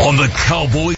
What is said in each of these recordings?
on the Cowboy.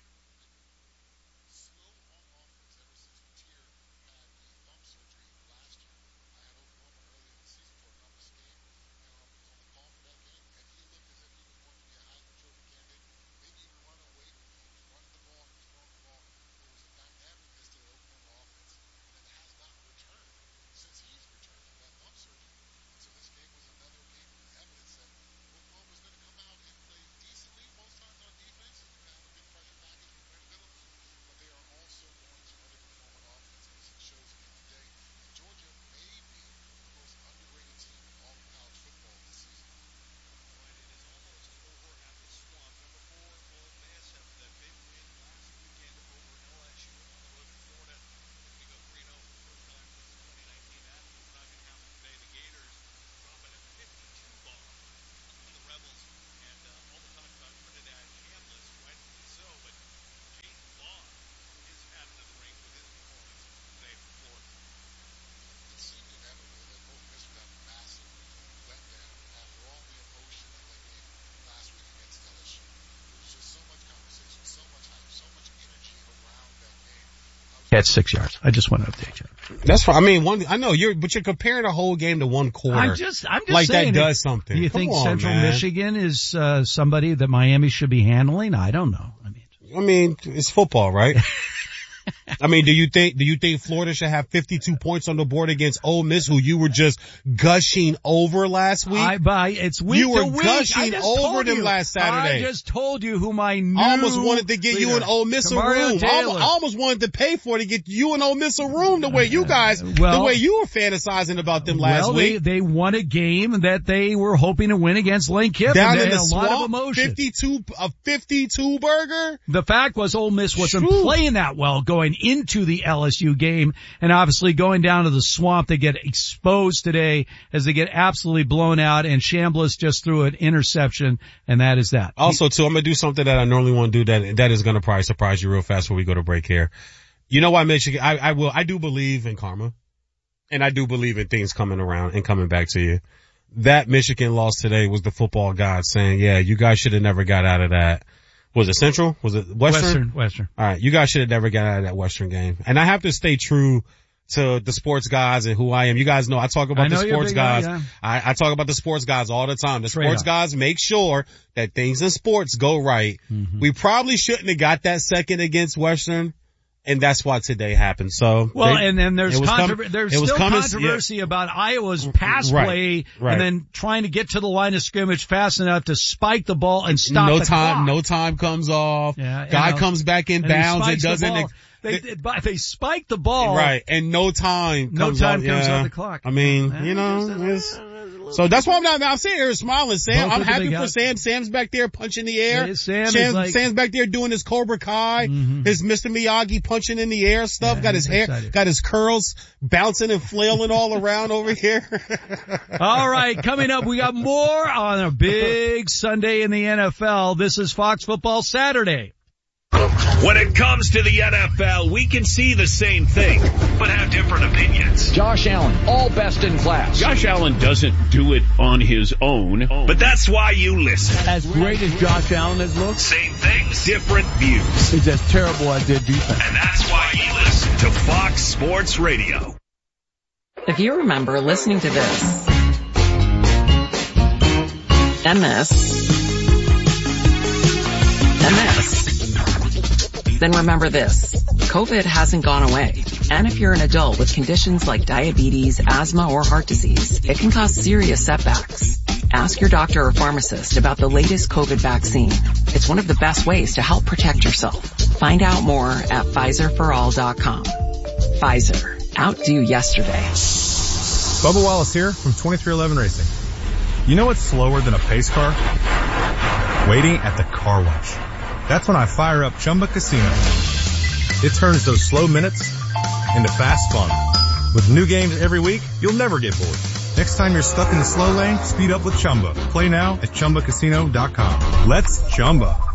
At 6 yards. I just want to update you. That's fine. I mean, I know you're comparing the whole game to one quarter. I'm just like saying, that does something. Do you think Central Michigan is somebody that Miami should be handling? I don't know. I mean, it's football, right? I mean, do you think Florida should have 52 points on the board against Ole Miss, who you were just gushing over last week? It's week you were to week. Gushing over them last Saturday. I just told you whom I knew. I almost wanted to get leader, you and Ole Miss Mario a room. Taylor. I almost wanted to pay for it to get you and Ole Miss a room the way you guys, the way you were fantasizing about them last week. They won a game that they were hoping to win against Lane Kiffin. Down in the a swamp, lot of emotion. 52 burger. The fact was Ole Miss wasn't playing that well going into the LSU game, and obviously going down to the swamp, they get exposed today as they get absolutely blown out, and Chambliss just threw an interception, and that is that. Also, too, I'm going to do something that I normally won't do that is going to probably surprise you real fast when we go to break here. You know why Michigan, I do believe in karma, and I do believe in things coming around and coming back to you. That Michigan loss today was the football god saying, yeah, you guys should have never got out of that. Was it Central? Was it Western? Western. All right. You guys should have never got out of that Western game. And I have to stay true to the sports guys and who I am. You guys know I talk about the sports guys. Yeah. I talk about the sports guys all the time. The sports guys make sure that things in sports go right. Mm-hmm. We probably shouldn't have got that second against Western. And that's why today happened. So, and then there's still controversy about Iowa's pass play and then trying to get to the line of scrimmage fast enough to spike the ball and stop the clock. No time comes off. Yeah, Guy comes back in bounds. It doesn't. They spike the ball. Right. And no time comes off the clock. I mean, so that's why I'm sitting here smiling, Sam. I'm happy for Sam. Sam's back there punching the air. Yeah, Sam's back there doing his Cobra Kai, his Mr. Miyagi punching in the air stuff. Yeah, got his hair, got his curls bouncing and flailing all around over here. All right, coming up, we got more on a big Sunday in the NFL. This is Fox Football Saturday. When it comes to the NFL, we can see the same thing, but have different opinions. Josh Allen, all best in class. Josh Allen doesn't do it on his own. But that's why you listen. As great as Josh Allen has looked, same things, different views. He's as terrible as their defense. And that's why you listen to Fox Sports Radio. If you remember listening to this, and this, then remember this. COVID hasn't gone away. And if you're an adult with conditions like diabetes, asthma, or heart disease, it can cause serious setbacks. Ask your doctor or pharmacist about the latest COVID vaccine. It's one of the best ways to help protect yourself. Find out more at PfizerForAll.com. Pfizer. Outdo yesterday. Bubba Wallace here from 2311 Racing. You know what's slower than a pace car? Waiting at the car wash. That's when I fire up Chumba Casino. It turns those slow minutes into fast fun. With new games every week, you'll never get bored. Next time you're stuck in the slow lane, speed up with Chumba. Play now at ChumbaCasino.com. Let's Chumba.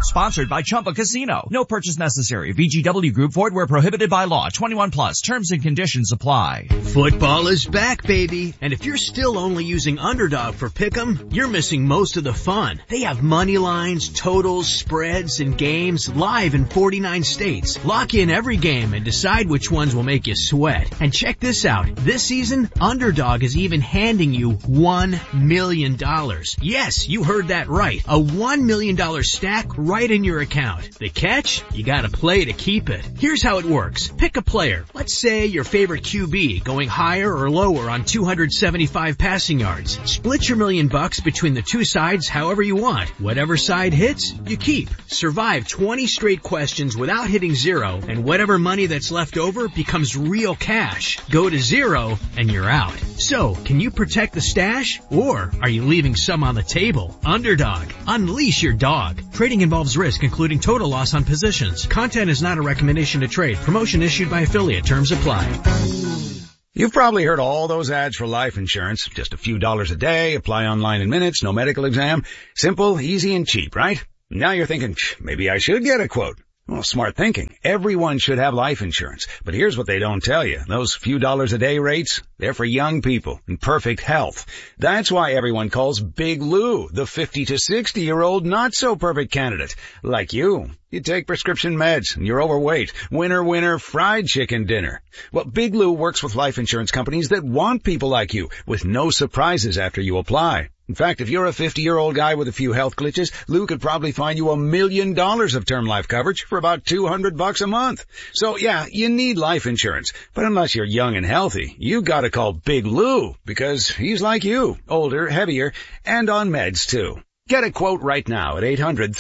Sponsored by Chumba Casino. No purchase necessary. VGW Group. Void where prohibited by law. 21 plus. Terms and conditions apply. Football is back, baby. And if you're still only using Underdog for pick'em, you're missing most of the fun. They have money lines, totals, spreads, and games live in 49 states. Lock in every game and decide which ones will make you sweat. And check this out. This season, Underdog is even handing you $1 million. Yes, you heard that right. A $1 million stack right in your account. The catch? You gotta play to keep it. Here's how it works. Pick a player. Let's say your favorite QB going higher or lower on 275 passing yards. Split your $1 million between the two sides however you want. Whatever side hits, you keep. Survive 20 straight questions without hitting zero, and whatever money that's left over becomes real cash. Go to zero and you're out. So, can you protect the stash, or are you leaving some on the table? Underdog. Unleash your dog. Trading involves risk, including total loss on positions. Content is not a recommendation to trade. Promotion issued by affiliate. Terms apply. You've probably heard all those ads for life insurance. Just a few dollars a day, apply online in minutes, no medical exam. Simple, easy, and cheap, right? Now you're thinking, maybe I should get a quote. Well, smart thinking. Everyone should have life insurance. But here's what they don't tell you. Those few dollars a day rates, they're for young people in perfect health. That's why everyone calls Big Lou the 50 to 60-year-old not-so-perfect candidate. Like you. You take prescription meds and you're overweight. Winner, winner, fried chicken dinner. Well, Big Lou works with life insurance companies that want people like you with no surprises after you apply. In fact, if you're a 50-year-old guy with a few health glitches, Lou could probably find you $1 million of term life coverage for about $200 a month. So yeah, you need life insurance. But unless you're young and healthy, you gotta call Big Lou because he's like you, older, heavier, and on meds too. Get a quote right now at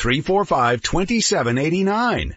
800-345-2789.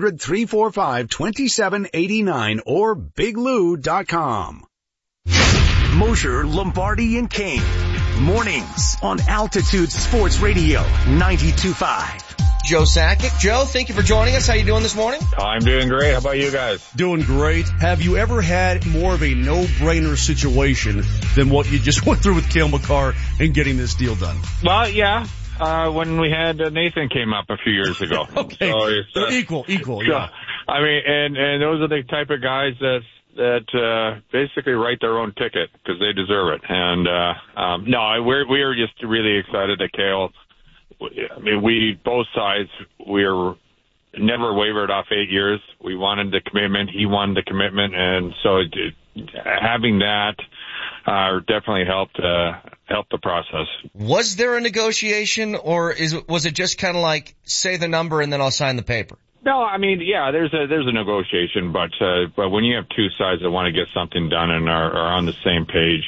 800-345-2789 or biglou.com. Mosher, Lombardi, and Kane. Mornings on Altitude Sports Radio 92.5. Joe Sakic. Joe, thank you for joining us. How you doing this morning? I'm doing great. How about you guys? Doing great. Have you ever had more of a no-brainer situation than what you just went through with Cale Makar and getting this deal done? Well, yeah. When we had Nathan came up a few years ago. Okay. So it's, equal, yeah. I mean, and those are the type of guys that basically write their own ticket because they deserve it. And no, we are just really excited that Cale. I mean, we both sides we're never wavered off 8 years. We wanted the commitment. He wanted the commitment, and so having that definitely helped the process. Was there a negotiation, or was it just kind of like say the number and then I'll sign the paper? No, I mean, yeah, there's a negotiation, but when you have two sides that want to get something done and are on the same page,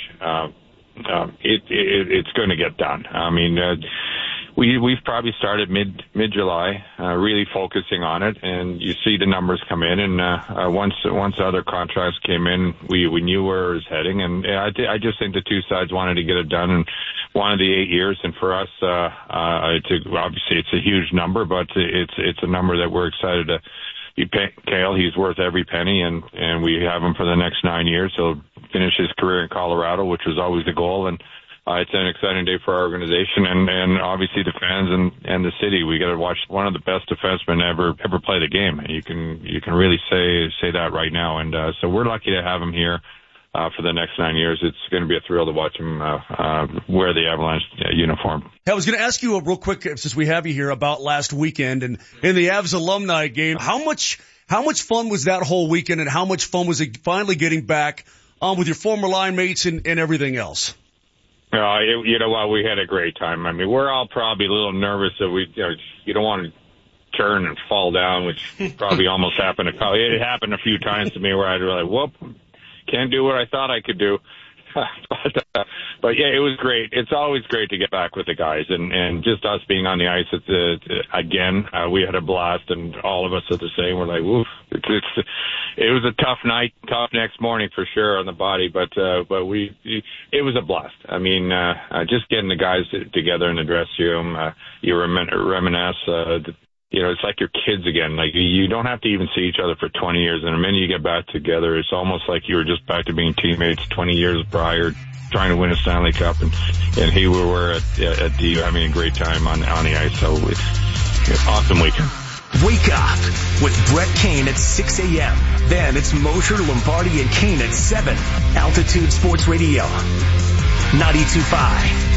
it's going to get done. I mean, we've probably started mid-July, really focusing on it, and you see the numbers come in, and once other contracts came in, we knew where it was heading, and I just think the two sides wanted to get it done and wanted the 8 years, and for us, obviously it's a huge number, but it's a number that we're excited to be paying Cale. He's worth every penny, and we have him for the next 9 years. He'll finish his career in Colorado, which was always the goal, and it's an exciting day for our organization and obviously the fans and the city. We got to watch one of the best defensemen ever play the game. You can really say that right now. And so we're lucky to have him here for the next 9 years. It's going to be a thrill to watch him wear the Avalanche uniform. I was going to ask you real quick, since we have you here, about last weekend and in the Avs alumni game. How much fun was that whole weekend, and how much fun was it finally getting back with your former line mates and everything else? You know what? We had a great time. I mean, we're all probably a little nervous that you don't want to turn and fall down, which probably almost happened. It happened a few times to me where I'd be like, whoop, can't do what I thought I could do. But yeah, it was great. It's always great to get back with the guys, and just us being on the ice. Again, we had a blast, and all of us are the same. We're like, woof. It was a tough night, tough next morning for sure on the body, but it was a blast. I mean, just getting the guys together in the dressing room, you reminisce. It's like your kids again. Like, you don't have to even see each other for 20 years, and the minute you get back together, it's almost like you were just back to being teammates 20 years prior, trying to win a Stanley Cup, and here we were at D having a great time on the ice. So Awesome weekend. Wake up with Brett Kane at 6 a.m. Then it's Mosher, Lombardi, and Kane at 7. Altitude Sports Radio. 92.5.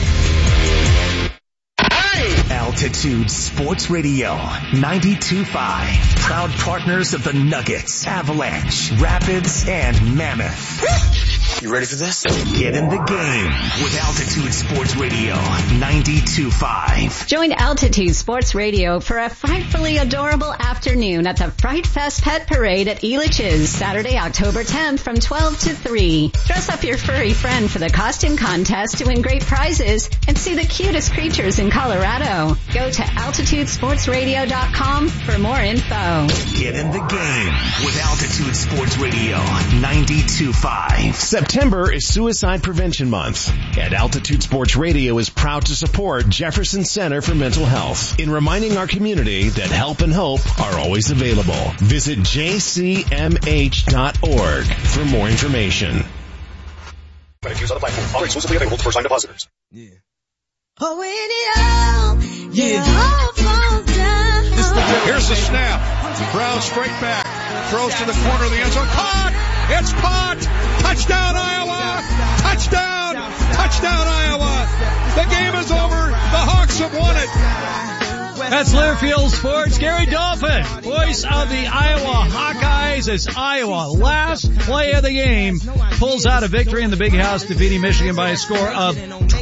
Altitude Sports Radio, 92.5. Proud partners of the Nuggets, Avalanche, Rapids, and Mammoth. You ready for this? Get in the game with Altitude Sports Radio, 92.5. Join Altitude Sports Radio for a frightfully adorable afternoon at the Fright Fest Pet Parade at Elitch's, Saturday, October 10th from 12 to 3. Dress up your furry friend for the costume contest to win great prizes and see the cutest creatures in Colorado. Go to AltitudeSportsRadio.com for more info. Get in the game with Altitude Sports Radio, 92.5. September is Suicide Prevention Month, and Altitude Sports Radio is proud to support Jefferson Center for Mental Health in reminding our community that help and hope are always available. Visit jcmh.org for more information. Credit used on the platform. Offer exclusively available to first-time depositors. Yeah. Oh, when it all, yeah, all falls down. Here's the snap. Brown straight back. Throws to the corner of the end zone. Caught! It's caught! Touchdown, Iowa! Touchdown! Touchdown, Iowa! The game is over. The Hawks have won it. That's Learfield Sports. Gary Dolphin, voice of the Iowa Hawkeyes, as Iowa, last play of the game, pulls out a victory in the Big House, defeating Michigan by a score of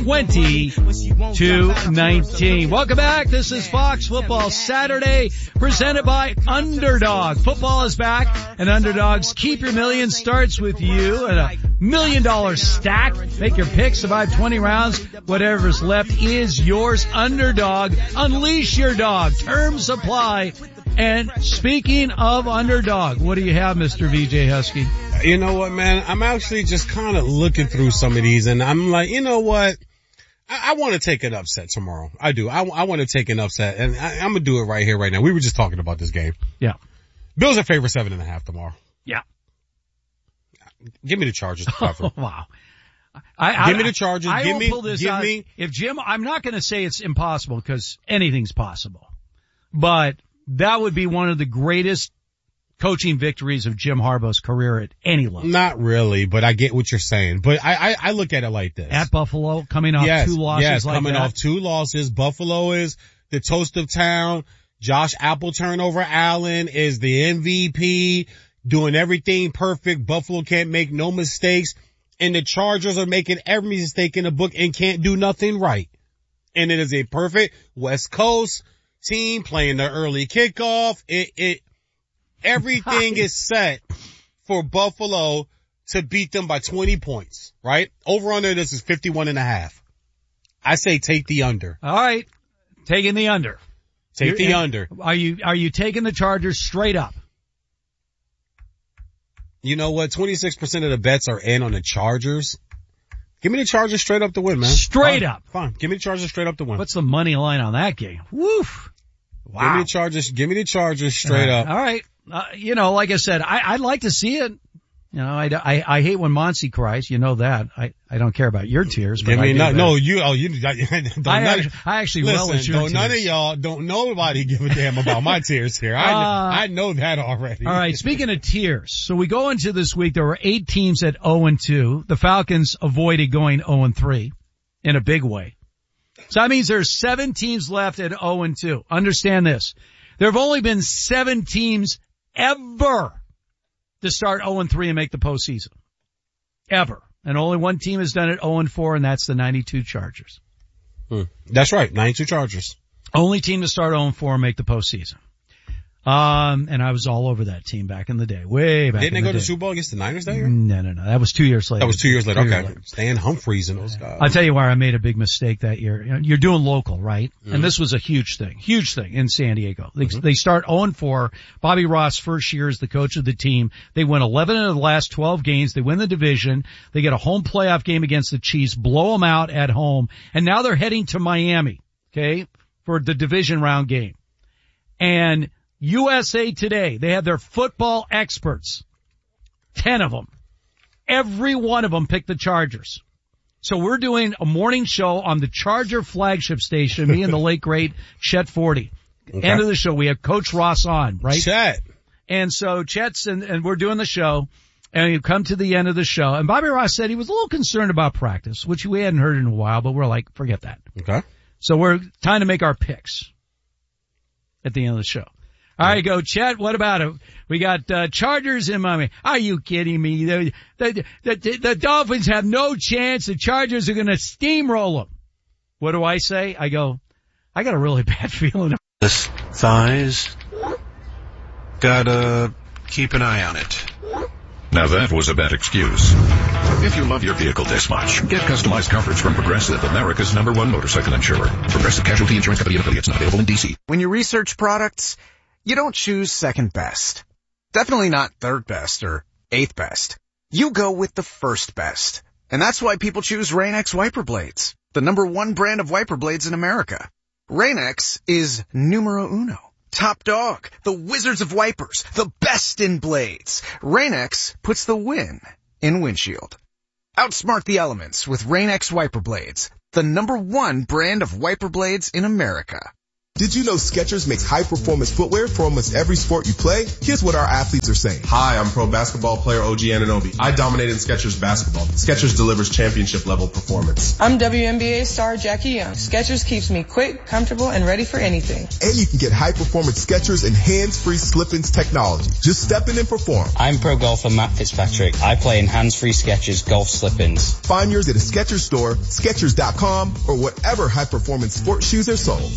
20-19. Welcome back. This is Fox Football Saturday, presented by Underdog. Football is back, and Underdog's Keep Your Million starts with you at $1 million stack. Make your picks, survive 20 rounds. Whatever's left is yours. Underdog, unleash your dog. Terms apply. And speaking of Underdog, what do you have, Mr. VJ Husky? You know what, man? I'm actually just kind of looking through some of these, and I'm like, you know what? I want to take an upset tomorrow. I do. I want to take an upset, and I'm going to do it right here, right now. We were just talking about this game. Yeah. Bills are favored 7.5 tomorrow. Yeah. Give me the Chargers to cover. Oh, wow. Give me the Chargers. Give me. If Jim, I'm not going to say it's impossible because anything's possible, but that would be one of the greatest coaching victories of Jim Harbaugh's career at any level. Not really, but I get what you're saying. But I look at it like this. At Buffalo, coming off 2 losses yes, like coming that. off 2 losses. Buffalo is the toast of town. Josh Appleton over Allen is the MVP, doing everything perfect. Buffalo can't make no mistakes. And the Chargers are making every mistake in the book and can't do nothing right. And it is a perfect West Coast team playing the early kickoff. Everything is set for Buffalo to beat them by 20 points, right? Over under this is 51.5. I say take the under. All right. Taking the under. Take the under. Are you taking the Chargers straight up? You know what? 26% of the bets are in on the Chargers. Give me the Chargers straight up to win, man. Straight up. Fine. Give me the Chargers straight up to win. What's the money line on that game? Woof. Wow. Give me the Chargers straight up. All right. Like I said, I'd like to see it. You know, I hate when Monty cries. You know that. I don't care about your tears. But I actually listen, relish your tears. None of y'all, nobody give a damn about my tears here. I know that already. All right. Speaking of tears, so we go into this week, there were 8 teams at 0-2. The Falcons avoided going 0-3 in a big way. So that means there's 7 teams left at 0-2. Understand this. There have only been 7 teams ever to start 0-3 and make the postseason. Ever. And only one team has done it 0-4, and that's the 92 Chargers. That's right, 92 Chargers. Only team to start 0-4 and make the postseason. And I was all over that team back in the day, way back in the day. Didn't they go to the Super Bowl against the Niners that year? No. That was 2 years later. That was 2 years later. Okay. Stan Humphries and those guys. I'll tell you where I made a big mistake that year. You're doing local, right? Mm-hmm. And this was a huge thing in San Diego. They start 0-4. Bobby Ross, first year as the coach of the team. They win 11 of the last 12 games. They win the division. They get a home playoff game against the Chiefs, blow them out at home. And now they're heading to Miami, okay, for the division round game. And USA Today, they had their football experts, 10 of them. Every one of them picked the Chargers. So we're doing a morning show on the Charger flagship station, me and the late great Chet Forty. end of the show, we have Coach Ross on, right? Chet. And so Chet's and we're doing the show, and you come to the end of the show, and Bobby Ross said he was a little concerned about practice, which we hadn't heard in a while, but we're like, forget that. Okay. So we're time to make our picks at the end of the show. All right, go, Chet. What about it? We got Chargers in Miami. Are you kidding me? The Dolphins have no chance. The Chargers are going to steamroll them. What do I say? I go, I got a really bad feeling. This thighs. Gotta keep an eye on it. Now that was a bad excuse. If you love your vehicle this much, get customized coverage from Progressive, America's #1 motorcycle insurer. Progressive Casualty Insurance Company and affiliates, not available in D.C. When you research products, you don't choose second best. Definitely not third best or eighth best. You go with the first best. And that's why people choose Rain-X wiper blades, the #1 brand of wiper blades in America. Rain-X is numero uno. Top dog, the wizards of wipers, the best in blades. Rain-X puts the win in windshield. Outsmart the elements with Rain-X wiper blades, the #1 brand of wiper blades in America. Did you know Skechers makes high-performance footwear for almost every sport you play? Here's what our athletes are saying. Hi, I'm pro basketball player OG Anunoby. I dominated in Skechers basketball. Skechers delivers championship-level performance. I'm WNBA star Jackie Young. Skechers keeps me quick, comfortable, and ready for anything. And you can get high-performance Skechers and hands-free slip-ins technology. Just step in and perform. I'm pro golfer Matt Fitzpatrick. I play in hands-free Skechers golf slip-ins. Find yours at a Skechers store, Skechers.com, or whatever high-performance sports shoes are sold.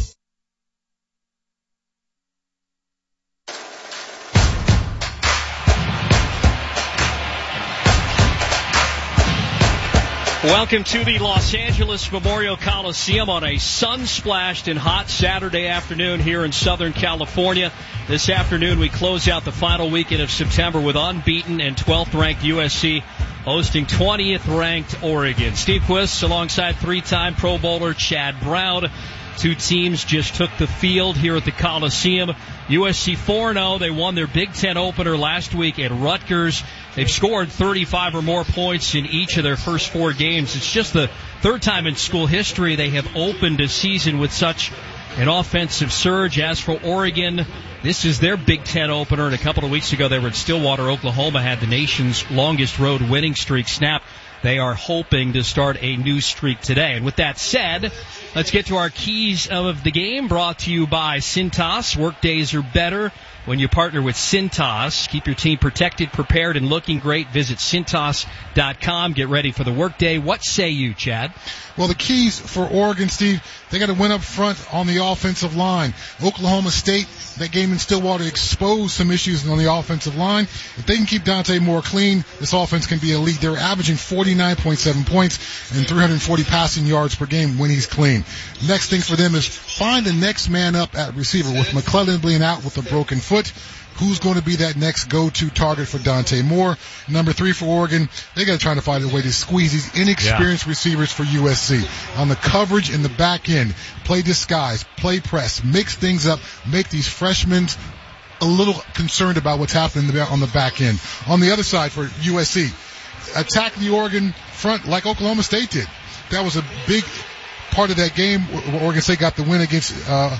Welcome to the Los Angeles Memorial Coliseum on a sun-splashed and hot Saturday afternoon here in Southern California. This afternoon we close out the final weekend of September with unbeaten and 12th-ranked USC hosting 20th-ranked Oregon. Steve Quist alongside three-time Pro Bowler Chad Brown. Two teams just took the field here at the Coliseum. USC 4-0. They won their Big Ten opener last week at Rutgers. They've scored 35 or more points in each of their first 4 games. It's just the third time in school history they have opened a season with such an offensive surge. As for Oregon, this is their Big Ten opener, and a couple of weeks ago they were in Stillwater, Oklahoma, had the nation's longest road winning streak snapped. They are hoping to start a new streak today. And with that said, let's get to our keys of the game, brought to you by Cintas. Workdays are better when you partner with Cintas. Keep your team protected, prepared, and looking great. Visit Cintas.com. Get ready for the workday. What say you, Chad? Well, the keys for Oregon, Steve, they got to win up front on the offensive line. Oklahoma State, that game in Stillwater, exposed some issues on the offensive line. If they can keep Dante Moore clean, this offense can be elite. They're averaging 49.7 points and 340 passing yards per game when he's clean. Next thing for them is find the next man up at receiver. With McClellan being out with a broken foot, who's going to be that next go-to target for Dante Moore? Number 3 for Oregon, they got to try to find a way to squeeze these inexperienced receivers for USC. On the coverage in the back end, play disguise, play press, mix things up, make these freshmen a little concerned about what's happening on the back end. On the other side for USC, attack the Oregon front like Oklahoma State did. That was a big part of that game where Oregon State got the win against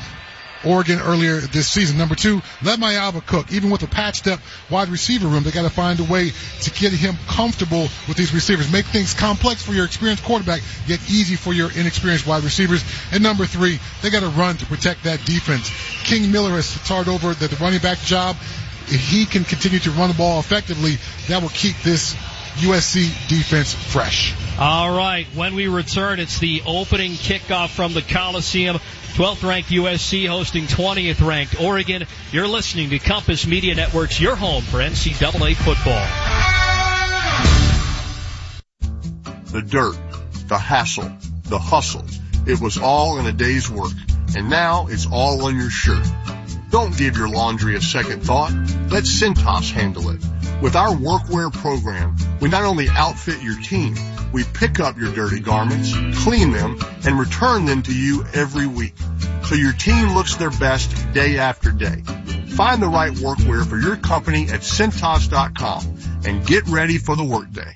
Oregon earlier this season. Number 2, let Mayava cook. Even with a patched up wide receiver room, they got to find a way to get him comfortable with these receivers. Make things complex for your experienced quarterback, yet easy for your inexperienced wide receivers. And number 3, they got to run to protect that defense. King Miller has started over the running back job. If he can continue to run the ball effectively, that will keep this USC defense fresh. All right, when we return, it's the opening kickoff from the Coliseum. 12th-ranked USC hosting 20th-ranked Oregon. You're listening to Compass Media Network's Your Home for NCAA football. The dirt, the hassle, the hustle. It was all in a day's work, and now it's all on your shirt. Don't give your laundry a second thought. Let Cintas handle it. With our workwear program, we not only outfit your team, we pick up your dirty garments, clean them, and return them to you every week, so your team looks their best day after day. Find the right workwear for your company at Cintas.com and get ready for the workday.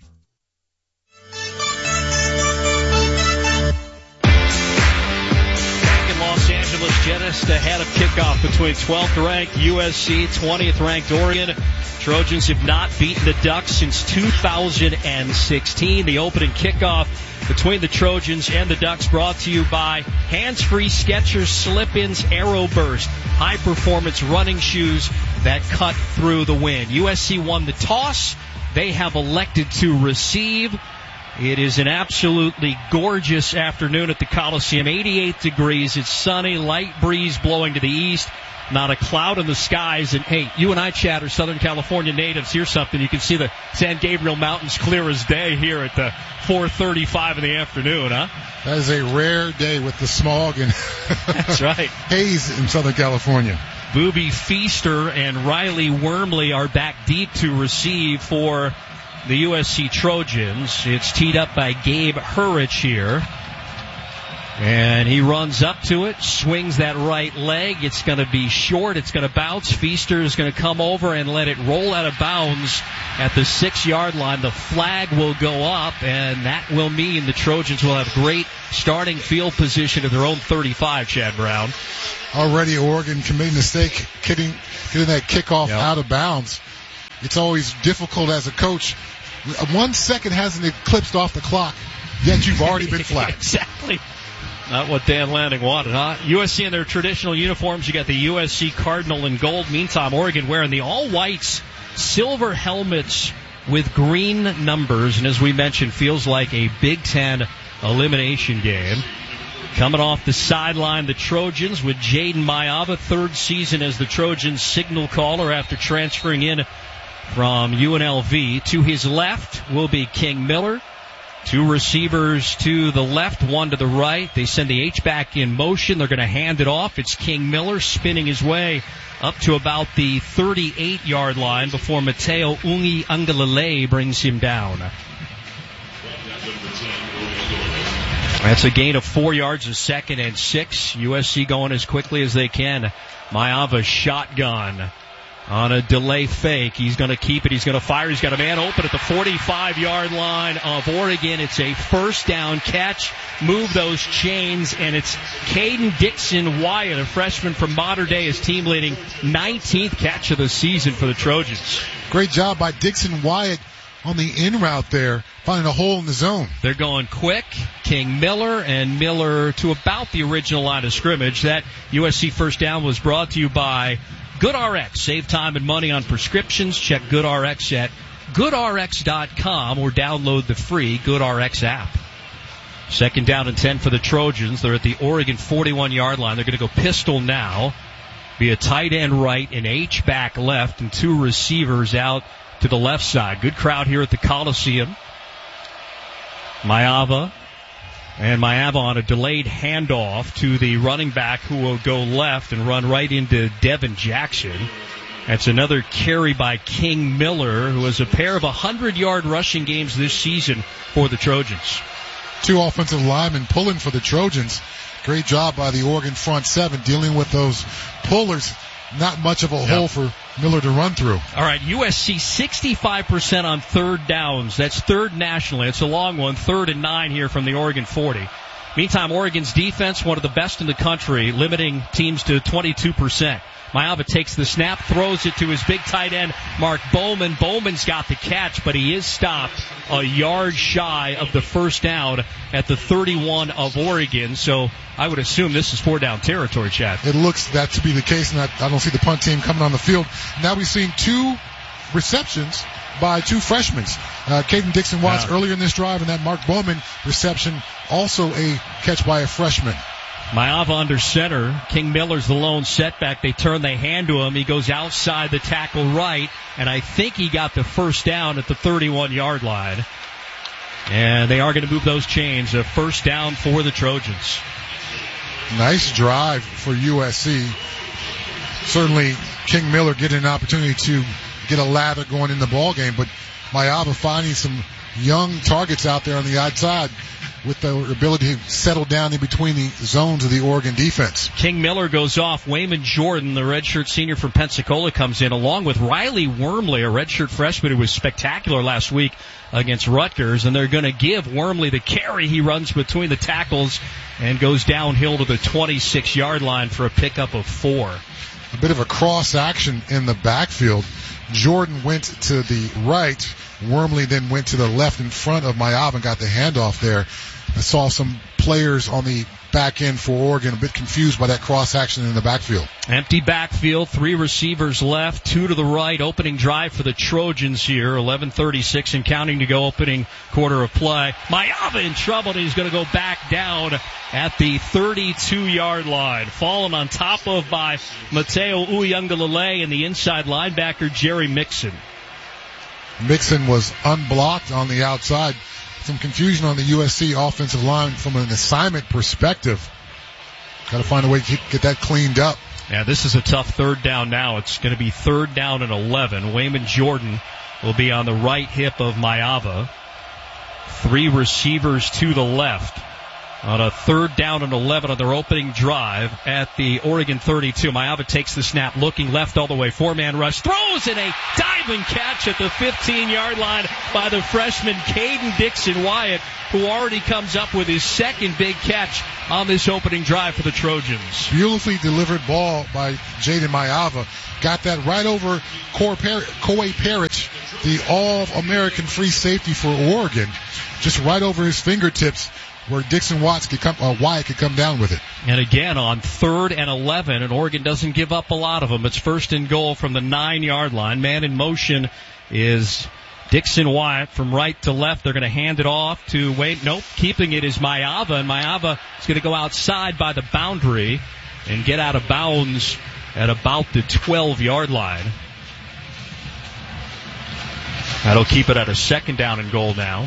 In Los Angeles Just ahead of kickoff between 12th ranked USC, 20th ranked Oregon. Trojans have not beaten the Ducks since 2016. The opening kickoff between the Trojans and the Ducks brought to you by hands-free Skechers Slip-ins Aero Burst, high-performance running shoes that cut through the wind. USC won the toss. They have elected to receive. It is an absolutely gorgeous afternoon at the Coliseum. 88 degrees. It's sunny, light breeze blowing to the east. Not a cloud in the skies. And, hey, you and I, Chad, are Southern California natives. Here's something. You can see the San Gabriel Mountains clear as day here at the 4:35 in the afternoon, huh? That is a rare day with the smog and That's right. haze in Southern California. Booby Feaster and Riley Wormley are back deep to receive for the USC Trojans. It's teed up by Gabe Hurich here. And he runs up to it, swings that right leg. It's going to be short. It's going to bounce. Feaster is going to come over and let it roll out of bounds at the 6-yard line. The flag will go up, and that will mean the Trojans will have great starting field position at their own 35, Chad Brown. Already Oregon committing a mistake, getting that kickoff out of bounds. It's always difficult as a coach. 1 second hasn't eclipsed off the clock, yet you've already been flagged. Exactly. Not what Dan Lanning wanted, huh? USC in their traditional uniforms. You got the USC Cardinal in gold. Meantime, Oregon wearing the all-whites, silver helmets with green numbers. And as we mentioned, feels like a Big Ten elimination game. Coming off the sideline, the Trojans with Jaden Mayava, third season as the Trojans signal caller after transferring in from UNLV. To his left will be King Miller. Two receivers to the left, one to the right. They send the H-back in motion. They're going to hand it off. It's King Miller spinning his way up to about the 38-yard line before Mateo Ungi-Angalale brings him down. That's a gain of 4 yards, a 2nd and 6. USC going as quickly as they can. Mayava shotgun on a delay fake. He's going to keep it. He's going to fire. He's got a man open at the 45-yard line of Oregon. It's a first down catch. Move those chains, and it's Caden Dixon Wyatt, a freshman from Mater Dei, his team leading 19th catch of the season for the Trojans. Great job by Dixon Wyatt on the in route there, finding a hole in the zone. They're going quick. King Miller and Miller to about the original line of scrimmage. That USC first down was brought to you by GoodRx. Save time and money on prescriptions. Check GoodRx at GoodRx.com or download the free GoodRx app. 2nd down and 10 for the Trojans. They're at the Oregon 41-yard line. They're going to go pistol now. Be a tight end right, an H-back left, and two receivers out to the left side. Good crowd here at the Coliseum. Mayava on a delayed handoff to the running back who will go left and run right into Devin Jackson. That's another carry by King Miller, who has a pair of 100-yard rushing games this season for the Trojans. Two offensive linemen pulling for the Trojans. Great job by the Oregon front seven dealing with those pullers. Not much of a hole for Miller to run through. All right, USC 65% on third downs. That's third nationally. It's a long one. 3rd and 9 here from the Oregon 40. Meantime, Oregon's defense, one of the best in the country, limiting teams to 22%. Mayava takes the snap, throws it to his big tight end, Mark Bowman. Bowman's got the catch, but he is stopped a yard shy of the first down at the 31 of Oregon. So I would assume this is 4-down territory, Chad. It looks that to be the case, and I don't see the punt team coming on the field. Now we've seen two receptions by two freshmen. Caden Dixon Watts earlier in this drive, and that Mark Bowman reception, also a catch by a freshman. Mayava under center. King Miller's the lone setback. They hand to him. He goes outside the tackle right, and I think he got the first down at the 31-yard line. And they are going to move those chains. A first down for the Trojans. Nice drive for USC. Certainly King Miller getting an opportunity to get a lather going in the ball game, but Mayava finding some young targets out there on the outside. with their ability to settle down in between the zones of the Oregon defense. King Miller goes off. Wayman Jordan, the redshirt senior from Pensacola, comes in, along with Riley Wormley, a redshirt freshman who was spectacular last week against Rutgers, and they're going to give Wormley the carry. He runs between the tackles and goes downhill to the 26-yard line for a pickup of 4. A bit of a cross action in the backfield. Jordan went to the right. Wormley then went to the left in front of Mayava and got the handoff there. I saw some players on the back end for Oregon a bit confused by that cross action in the backfield. Empty backfield, 3 receivers left, 2 to the right. Opening drive for the Trojans here. 11:36 and counting to go, opening quarter of play. Mayava in trouble, and he's going to go back down at the 32-yard line. Fallen on top of by Mateo Uyunglele and the inside linebacker Jerry Mixon. Mixon was unblocked on the outside. Some confusion on the USC offensive line from an assignment perspective. Got to find a way to get that cleaned up. Yeah, this is a tough third down now. It's going to be 3rd down and 11. Wayman Jordan will be on the right hip of Mayava. 3 receivers to the left on a 3rd down and 11 on their opening drive at the Oregon 32. Mayava takes the snap, looking left all the way. 4-man rush, throws in a diving catch at the 15-yard line by the freshman Caden Dixon-Wyatt, who already comes up with his second big catch on this opening drive for the Trojans. Beautifully delivered ball by Jaden Mayava. Got that right over Koe Parrish, the All-American free safety for Oregon. Just right over his fingertips, where Wyatt could come down with it. And again, on 3rd and 11, and Oregon doesn't give up a lot of them. It's 1st and goal from the 9-yard line. Man in motion is Dixon Wyatt from right to left. They're going to hand it off to Wade. Nope, keeping it is Mayava, and Mayava is going to go outside by the boundary and get out of bounds at about the 12-yard line. That'll keep it at a 2nd down and goal now.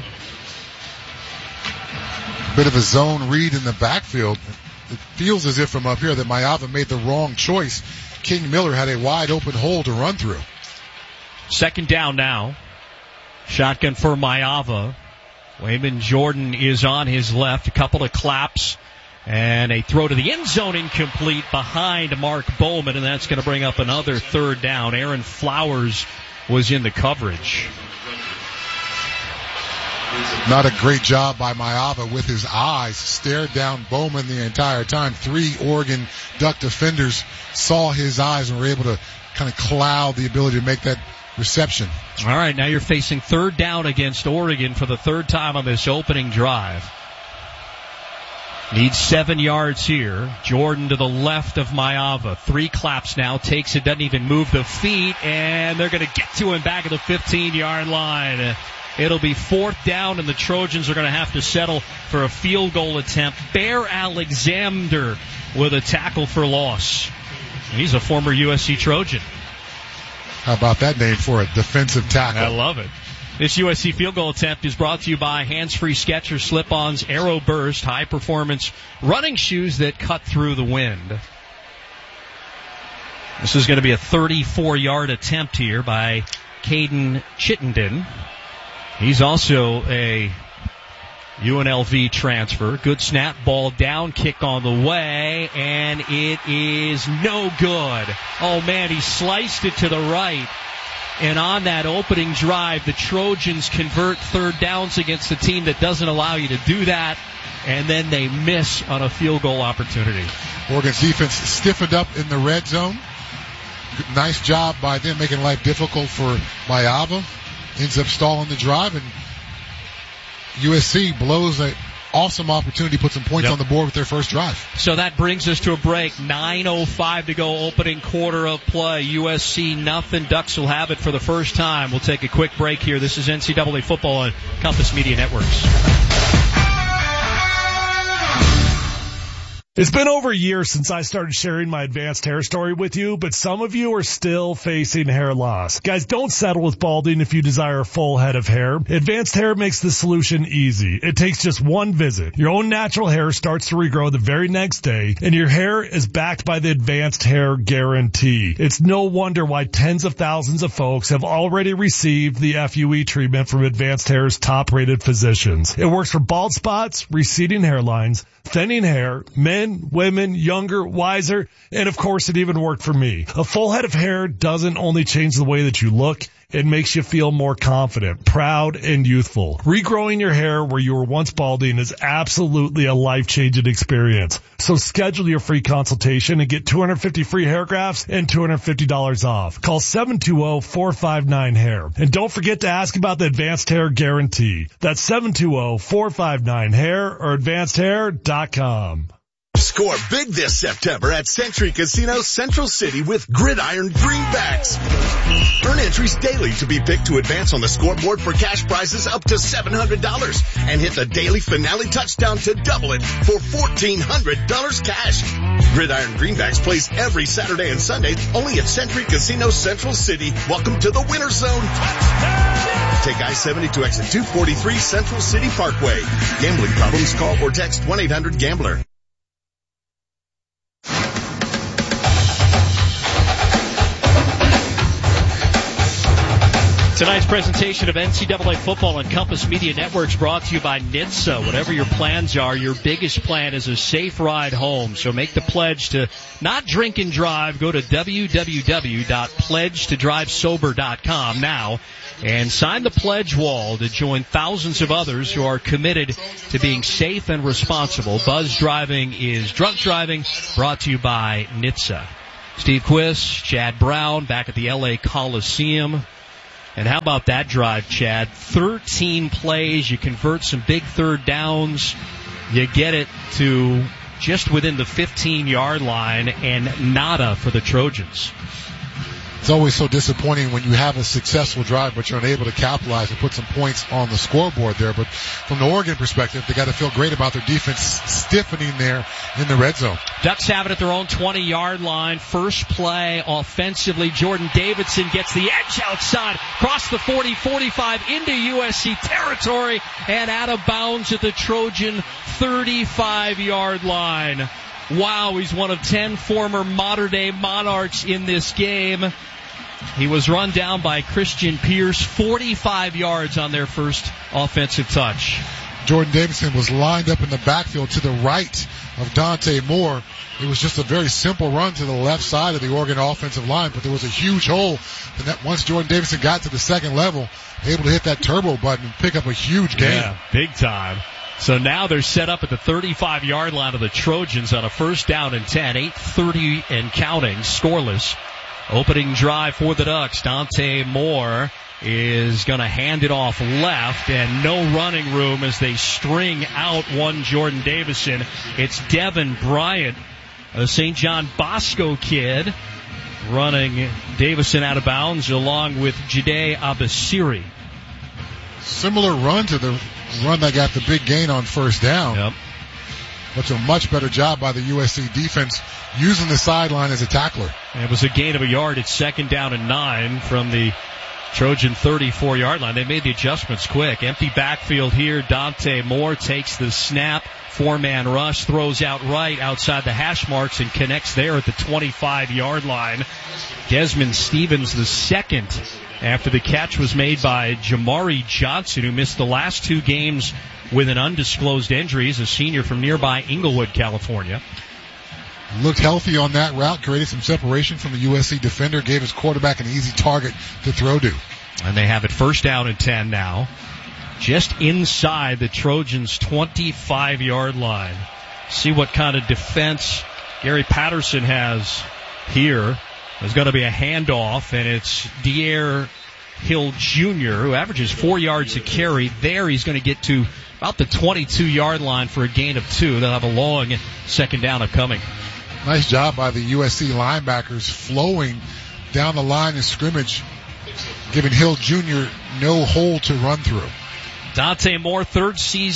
Bit of a zone read in the backfield. It feels as if from up here that Mayava made the wrong choice. King Miller had a wide open hole to run through. 2nd down now. Shotgun for Mayava. Wayman Jordan is on his left. A couple of claps and a throw to the end zone, incomplete behind Mark Bowman, and that's going to bring up another 3rd down. Aaron Flowers was in the coverage. Not a great job by Mayava with his eyes. Stared down Bowman the entire time. 3 Oregon Duck defenders saw his eyes and were able to kind of cloud the ability to make that reception. All right, now you're facing 3rd down against Oregon for the 3rd time on this opening drive. Needs 7 yards here. Jordan to the left of Mayava. 3 claps now. Takes it, doesn't even move the feet, and they're going to get to him back at the 15-yard line. It'll be 4th down, and the Trojans are going to have to settle for a field goal attempt. Bear Alexander with a tackle for loss. He's a former USC Trojan. How about that name for a defensive tackle? I love it. This USC field goal attempt is brought to you by Hands-Free Skechers Slip-Ons Aero Burst, high-performance running shoes that cut through the wind. This is going to be a 34-yard attempt here by Caden Chittenden. He's also a UNLV transfer. Good snap, ball down, kick on the way, and it is no good. Oh man, he sliced it to the right. And on that opening drive, the Trojans convert 3rd downs against a team that doesn't allow you to do that, and then they miss on a field goal opportunity. Oregon's defense stiffened up in the red zone. Nice job by them making life difficult for Mayava. Ends up stalling the drive, and USC blows an awesome opportunity to put some points on the board with their first drive. So that brings us to a break. 9:05 to go, opening quarter of play. USC nothing. Ducks will have it for the first time. We'll take a quick break here. This is NCAA football on Compass Media Networks. It's been over a year since I started sharing my advanced hair story with you, but some of you are still facing hair loss. Guys, don't settle with balding if you desire a full head of hair. Advanced Hair makes the solution easy. It takes just one visit. Your own natural hair starts to regrow the very next day, and your hair is backed by the Advanced Hair Guarantee. It's no wonder why tens of thousands of folks have already received the FUE treatment from Advanced Hair's top-rated physicians. It works for bald spots, receding hairlines, thinning hair, men, women, younger, wiser, and of course it even worked for me. A full head of hair doesn't only change the way that you look, it makes you feel more confident, proud, and youthful. Regrowing your hair where you were once balding is absolutely a life-changing experience. So schedule your free consultation and get 250 free hair grafts and $250 off. Call 720-459-HAIR. And don't forget to ask about the Advanced Hair Guarantee. That's 720-459-HAIR or advancedhair.com. Score big this September at Century Casino Central City with Gridiron Greenbacks. Earn entries daily to be picked to advance on the scoreboard for cash prizes up to $700 and hit the daily finale touchdown to double it for $1,400 cash. Gridiron Greenbacks plays every Saturday and Sunday only at Century Casino Central City. Welcome to the winner zone. Take I-70 to exit 243 Central City Parkway. Gambling problems? Call or text 1-800-GAMBLER. Tonight's presentation of NCAA football on Compass Media Networks brought to you by NHTSA. Whatever your plans are, your biggest plan is a safe ride home. So make the pledge to not drink and drive. Go to www.pledgetodrivesober.com now and sign the pledge wall to join thousands of others who are committed to being safe and responsible. Buzz driving is drunk driving, brought to you by NHTSA. Steve Quiss, Chad Brown, back at the LA Coliseum. And how about that drive, Chad? 13 plays, you convert some big third downs, you get it to just within the 15-yard line, and nada for the Trojans. It's always so disappointing when you have a successful drive, but you're unable to capitalize and put some points on the scoreboard there. But from the Oregon perspective, they got to feel great about their defense stiffening there in the red zone. Ducks have it at their own 20-yard line. First play offensively, Jordan Davidson gets the edge outside, across the 40-45 into USC territory, and out of bounds at the Trojan 35-yard line. Wow, he's one of 10 former modern-day Monarchs in this game. He was run down by Christian Pierce, 45 yards on their first offensive touch. Jordan Davidson was lined up in the backfield to the right of Dante Moore. It was just a very simple run to the left side of the Oregon offensive line, but there was a huge hole. And that once Jordan Davidson got to the second level, able to hit that turbo button and pick up a huge gain. Yeah, big time. So now they're set up at the 35-yard line of the Trojans on a first down and 10, 8:30 and counting, scoreless. Opening drive for the Ducks. Dante Moore is going to hand it off left, and no running room as they string out one Jordan Davison. It's Devin Bryant, a St. John Bosco kid, running Davison out of bounds along with Jide Abasiri. Similar run to the run that got the big gain on first down. Yep. But a much better job by the USC defense using the sideline as a tackler. And it was a gain of a yard. It's second down and 9 from the Trojan 34-yard line. They made the adjustments quick. Empty backfield here. Dante Moore takes the snap. 4-man rush, throws out right outside the hash marks and connects there at the 25-yard line. Desmond Stevens, the second, after the catch was made by Jamari Johnson, who missed the last 2 games with an undisclosed injury. He's a senior from nearby Inglewood, California. Looked healthy on that route, created some separation from the USC defender, gave his quarterback an easy target to throw to. And they have it first down and 10 now, just inside the Trojans' 25-yard line. See what kind of defense Gary Patterson has here. There's going to be a handoff, and it's Dier Hill Jr., who averages 4 yards a carry. There he's going to get to about the 22-yard line for a gain of 2. They'll have a long second down upcoming. Nice job by the USC linebackers flowing down the line of scrimmage, giving Hill Jr. no hole to run through. Dante Moore, third season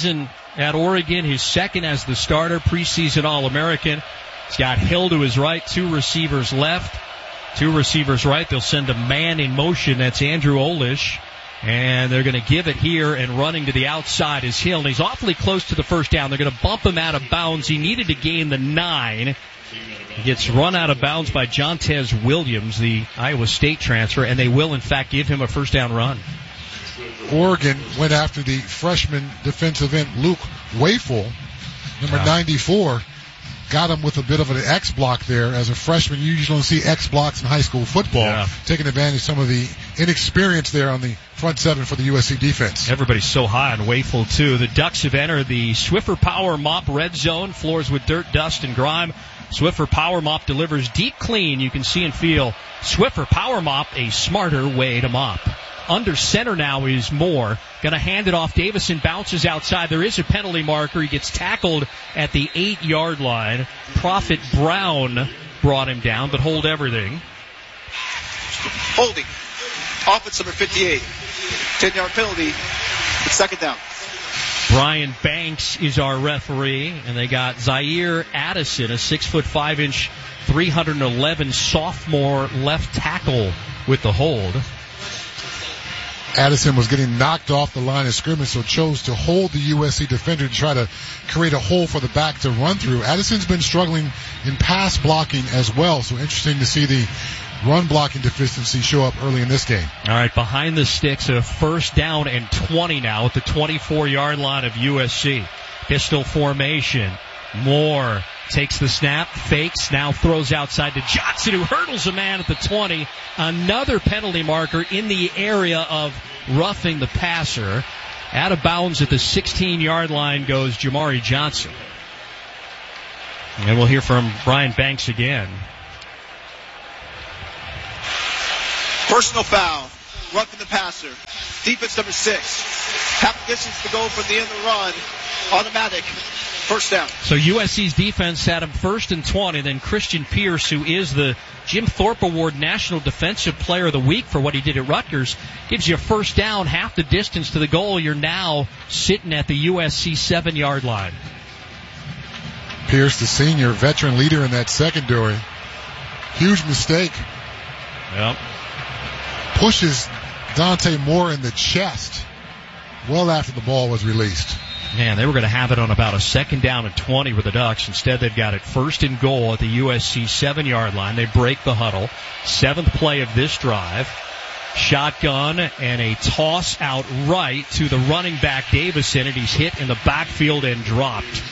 at Oregon, his second as the starter, preseason All-American. He's got Hill to his right, 2 receivers left. 2 receivers right. They'll send a man in motion. That's Andrew Olish. And they're going to give it here, and running to the outside is Hill. And he's awfully close to the first down. They're going to bump him out of bounds. He needed to gain the 9. He gets run out of bounds by Jontez Williams, the Iowa State transfer, and they will, in fact, give him a first down run. Oregon went after the freshman defensive end Luke Wayful, number 94. Got him with a bit of an X block there. As a freshman, you usually don't see X blocks in high school football. Taking advantage of some of the inexperience there on the front 7 for the USC defense. Everybody's so high on Wayful, too. The Ducks have entered the Swiffer Power Mop red zone. Floors with dirt, dust, and grime. Swiffer Power Mop delivers deep clean. You can see and feel Swiffer Power Mop, a smarter way to mop. Under center now is Moore. Going to hand it off. Davison bounces outside. There is a penalty marker. He gets tackled at the 8-yard line. Prophet Brown brought him down, but hold everything. Holding. Offense number 58. 10-yard penalty. It's second down. Brian Banks is our referee, and they got Zaire Addison, a 6'5", 311 sophomore left tackle with the hold. Addison was getting knocked off the line of scrimmage, so chose to hold the USC defender to try to create a hole for the back to run through. Addison's been struggling in pass blocking as well, so interesting to see the run blocking deficiency show up early in this game. All right, behind the sticks, a first down and 20 now at the 24-yard line of USC. Pistol formation. Moore takes the snap, fakes, now throws outside to Johnson, who hurdles a man at the 20. Another penalty marker in the area of roughing the passer. Out of bounds at the 16-yard line goes Jamari Johnson. And we'll hear from Brian Banks again. Personal foul. Roughing the passer. Defense number 6. Half distance to go from the end of the run. Automatic. First down. So USC's defense had him 1st and 20. Then Christian Pierce, who is the Jim Thorpe Award National Defensive Player of the Week for what he did at Rutgers, gives you a first down, half the distance to the goal. You're now sitting at the USC 7-yard line. Pierce, the senior veteran leader in that secondary. Huge mistake. Yep. Pushes Dante Moore in the chest well after the ball was released. Man, they were going to have it on about a 2nd down and 20 with the Ducks. Instead, they've got it 1st and goal at the USC 7-yard line. They break the huddle. 7th play of this drive. Shotgun and a toss out right to the running back Davison, and he's hit in the backfield and dropped.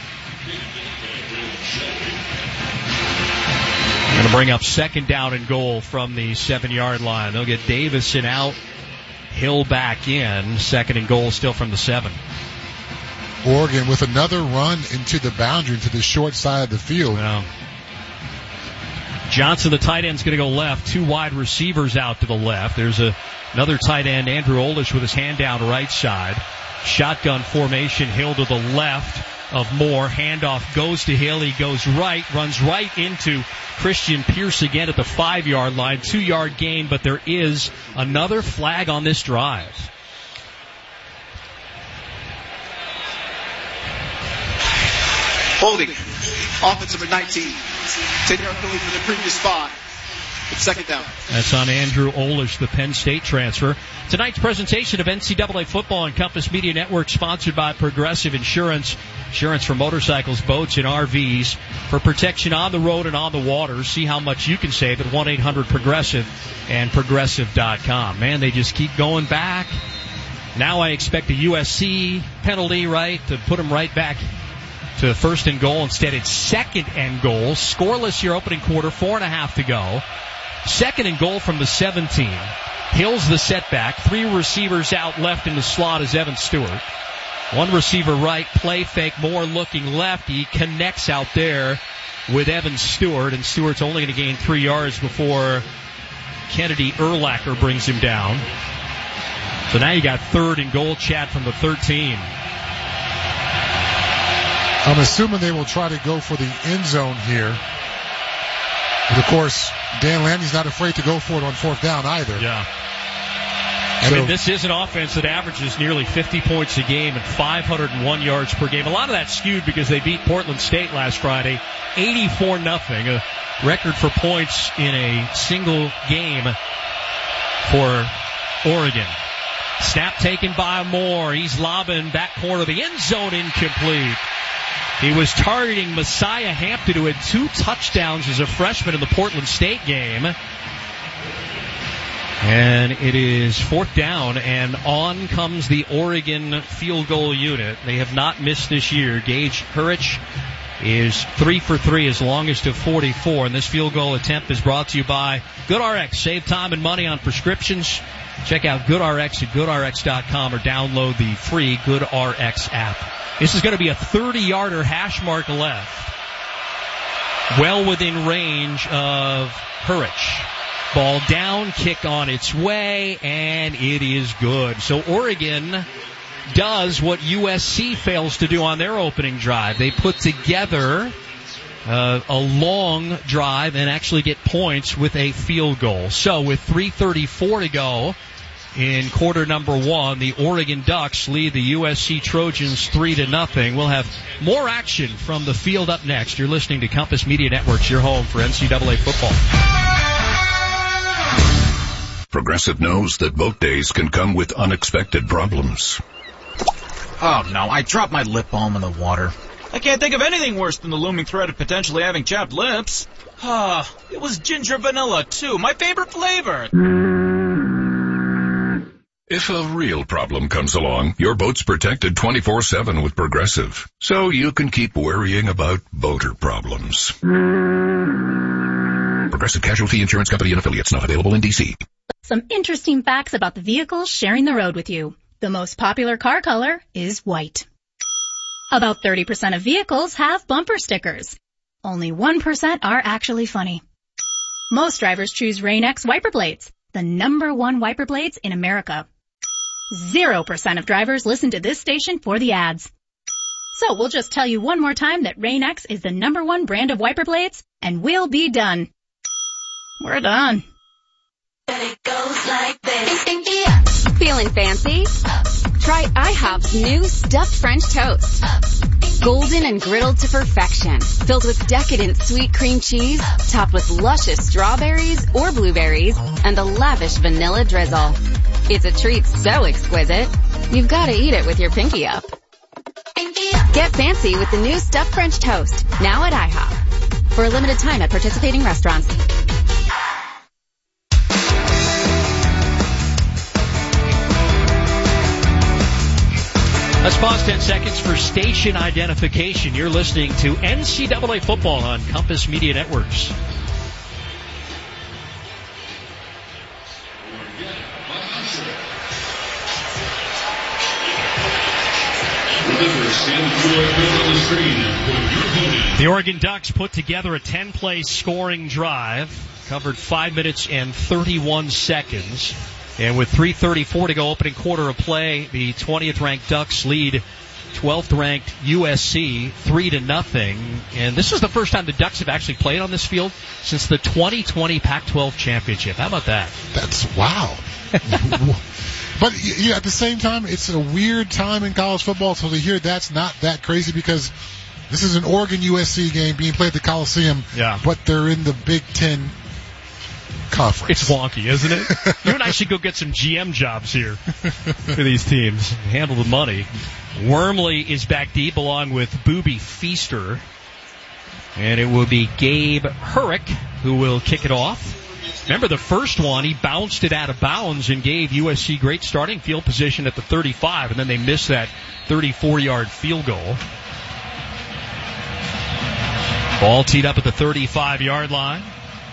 Going to bring up 2nd down and goal from the 7-yard line. They'll get Davison out, Hill back in. 2nd and goal still from the 7. Oregon with another run into the boundary, to the short side of the field. Wow. Johnson, the tight end, is going to go left. 2 wide receivers out to the left. There's another tight end, Andrew Olish, with his hand down right side. Shotgun formation, Hill to the left of Moore. Handoff goes to Hill. He goes right, runs right into Christian Pierce again at the 5-yard line. 2-yard gain, but there is another flag on this drive. Holding. Offense number 19. 10-yard penalty for the previous spot. It's 2nd down. That's on Andrew Olish, the Penn State transfer. Tonight's presentation of NCAA football on Compass Media Network, sponsored by Progressive Insurance. Insurance for motorcycles, boats, and RVs. For protection on the road and on the water. See how much you can save at 1-800-PROGRESSIVE and Progressive.com. Man, they just keep going back. Now I expect a USC penalty, right, to put them right back to 1st and goal. Instead, it's 2nd and goal. Scoreless here opening quarter, 4.5 to go. 2nd and goal from the 17. Hill's the setback. 3 receivers out left in the slot is Evan Stewart. 1 receiver right, play fake, Moore looking left. He connects out there with Evan Stewart, and Stewart's only going to gain 3 yards before Kennedy Urlacher brings him down. So now you got 3rd and goal, Chad, from the 13. I'm assuming they will try to go for the end zone here. But of course, Dan Landy's not afraid to go for it on 4th down either. Yeah. I mean, this is an offense that averages nearly 50 points a game and 501 yards per game. A lot of that skewed because they beat Portland State last Friday, 84-0, a record for points in a single game for Oregon. Snap taken by Moore. He's lobbing back corner of the end zone, incomplete. He was targeting Messiah Hampton, who had 2 touchdowns as a freshman in the Portland State game. And it is 4th down, and on comes the Oregon field goal unit. They have not missed this year. Gage Hurich is 3 for 3, his longest of 44, and this field goal attempt is brought to you by GoodRx. Save time and money on prescriptions. Check out GoodRx at GoodRx.com or download the free GoodRx app. This is going to be a 30-yarder hash mark left. Well within range of Hurich. Ball down, kick on its way, and it is good. So Oregon does what USC fails to do on their opening drive. They put together a long drive and actually get points with a field goal. So with 3:34 to go in quarter number 1, the Oregon Ducks lead the USC Trojans 3-0. We'll have more action from the field up next. You're listening to Compass Media Networks, your home for NCAA football. Progressive knows that boat days can come with unexpected problems. Oh no, I dropped my lip balm in the water. I can't think of anything worse than the looming threat of potentially having chapped lips. It was ginger vanilla too, my favorite flavor. If a real problem comes along, your boat's protected 24/7 with Progressive, so you can keep worrying about boater problems. Progressive Casualty Insurance Company and Affiliates, not available in D.C. Some interesting facts about the vehicles sharing the road with you. The most popular car color is white. About 30% of vehicles have bumper stickers. Only 1% are actually funny. Most drivers choose Rain-X wiper blades, the #1 wiper blades in America. 0% of drivers listen to this station for the ads. So we'll just tell you one more time that Rain-X is the #1 brand of wiper blades, and we'll be done. We're done. It goes like this. Feeling fancy? Try IHOP's new stuffed French toast. Golden and griddled to perfection. Filled with decadent sweet cream cheese, topped with luscious strawberries or blueberries, and a lavish vanilla drizzle. It's a treat so exquisite, you've got to eat it with your pinky up. Get fancy with the new stuffed French toast, now at IHOP. For a limited time at participating restaurants. Let's pause 10 seconds for station identification. You're listening to NCAA football on Compass Media Networks. The Oregon Ducks put together a 10-play scoring drive, covered 5 minutes and 31 seconds. And with 3:34 to go, opening quarter of play, the 20th-ranked Ducks lead 12th-ranked USC 3-0. And this is the first time the Ducks have actually played on this field since the 2020 Pac-12 championship. How about that? That's wow. But yeah, at the same time, it's a weird time in college football, so to hear that's not that crazy because this is an Oregon-USC game being played at the Coliseum, but they're in the Big Ten Conference. It's wonky, isn't it? You and I should go get some GM jobs here for these teams. Handle the money. Wormley is back deep along with Booby Feaster. And it will be Gabe Hurich who will kick it off. Remember the first one, he bounced it out of bounds and gave USC great starting field position at the 35, and then they missed that 34-yard field goal. Ball teed up at the 35-yard line.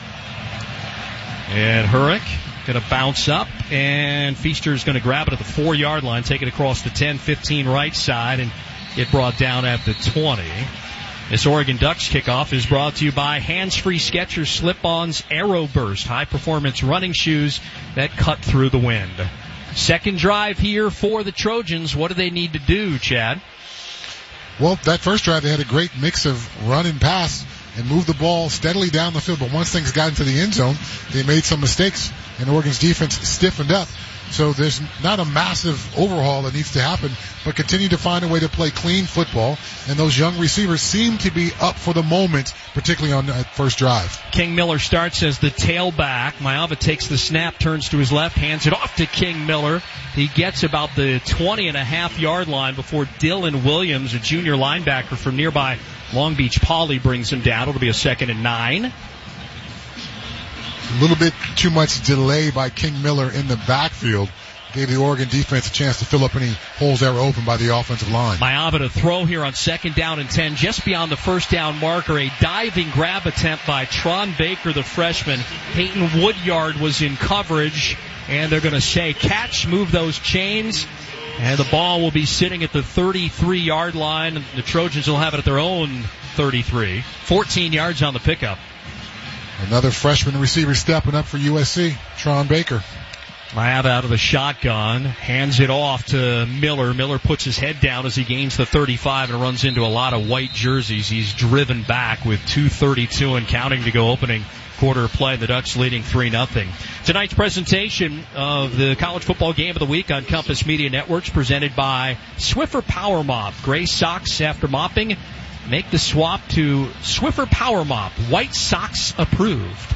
And Hurich going to bounce up, and Feaster's going to grab it at the 4-yard line, take it across the 10-15 right side, and get brought down at the 20. This Oregon Ducks kickoff is brought to you by Hands-Free Skechers Slip-Ons Aero Burst, high-performance running shoes that cut through the wind. Second drive here for the Trojans. What do they need to do, Chad? Well, that first drive, they had a great mix of run and pass and moved the ball steadily down the field. But once things got into the end zone, they made some mistakes, and Oregon's defense stiffened up. So there's not a massive overhaul that needs to happen, but continue to find a way to play clean football. And those young receivers seem to be up for the moment, particularly on that first drive. King Miller starts as the tailback. Mayava takes the snap, turns to his left, hands it off to King Miller. He gets about the 20.5-yard line before Dylan Williams, a junior linebacker from nearby Long Beach Poly, brings him down. It'll be a 2nd and 9. A little bit too much delay by King Miller in the backfield. Gave the Oregon defense a chance to fill up any holes that were open by the offensive line. Mayava to throw here on 2nd down and 10, just beyond the first down marker. A diving grab attempt by Tron Baker, the freshman. Peyton Woodyard was in coverage, and they're going to say, catch, move those chains, and the ball will be sitting at the 33-yard line. The Trojans will have it at their own 33. 14 yards on the pickup. Another freshman receiver stepping up for USC, Tron Baker. Mayava out of the shotgun, hands it off to Miller. Miller puts his head down as he gains the 35 and runs into a lot of white jerseys. He's driven back with 2:32 and counting to go opening quarter of play. The Ducks leading 3-0. Tonight's presentation of the college football game of the week on Compass Media Networks presented by Swiffer Power Mop. Gray socks after mopping. Make the swap to Swiffer Power Mop. White socks approved.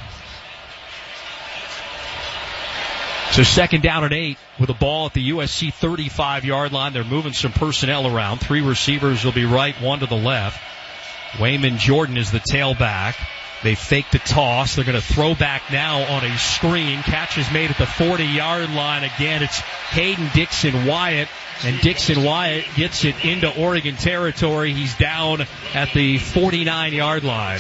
So 2nd down and 8 with a ball at the USC 35-yard line. They're moving some personnel around. 3 receivers will be right, 1 to the left. Wayman Jordan is the tailback. They fake the toss. They're going to throw back now on a screen. Catch is made at the 40-yard line. Again, it's Hayden Dixon Wyatt. And Dixon Wyatt gets it into Oregon territory. He's down at the 49-yard line.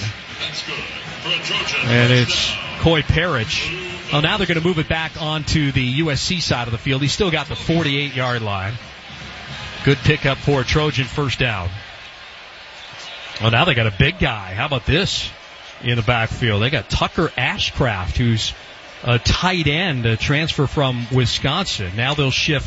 And it's Coy Parrish. Well, now they're going to move it back onto the USC side of the field. He's still got the 48-yard line. Good pickup for a Trojan first down. Well, now they got a big guy. How about this in the backfield? They got Tucker Ashcraft, who's a tight end, a transfer from Wisconsin. Now they'll shift